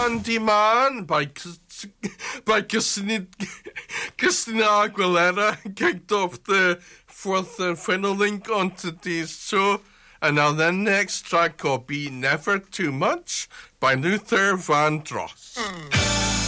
On Demand by Christina Aguilera kicked off the fourth and final link on today's show. And now the next track will be Never Too Much by Luther Vandross.